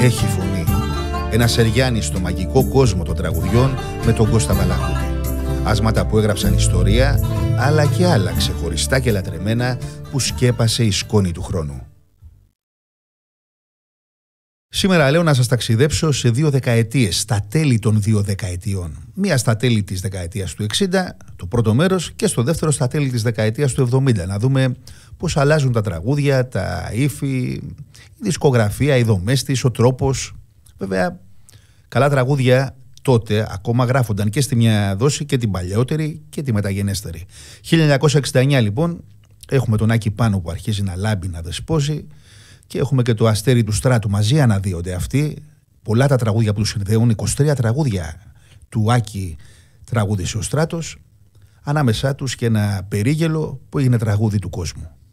έχει φωνή. Ένα Σεριάννη στο μαγικό κόσμο των τραγουδιών με τον Κώστα Μπαλαχούτη. Άσματα που έγραψαν ιστορία, αλλά και άλλα ξεχωριστά και λατρεμένα που σκέπασε η σκόνη του χρόνου. Σήμερα λέω να σας ταξιδέψω σε 2 δεκαετίες, στα τέλη των 2 δεκαετιών. Μία στα τέλη της δεκαετίας του 60, το πρώτο μέρος, και στο δεύτερο στα τέλη της δεκαετίας του 70. Να δούμε πώς αλλάζουν τα τραγούδια, τα ύφη, η δισκογραφία, οι δομές της, ο τρόπος. Βέβαια, καλά τραγούδια τότε ακόμα γράφονταν και στη μια δόση και την παλαιότερη και τη μεταγενέστερη. 1969 λοιπόν έχουμε τον Άκη Πάνο που αρχίζει να λάμπει, να δεσπόζει, και έχουμε και το Αστέρι του Στράτου. Μαζί αναδύονται αυτοί. Πολλά τα τραγούδια που τους συνδέουν, 23 τραγούδια του Άκη τραγούδισε ο Στράτος. Ανάμεσά τους και ένα περίγελο που έγινε τραγούδι του κόσμου.